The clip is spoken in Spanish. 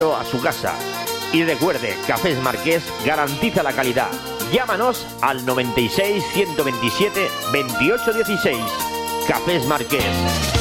a su casa. Y recuerde, Cafés Marqués garantiza la calidad. Llámanos al 96 127 28 16. Cafés Marqués.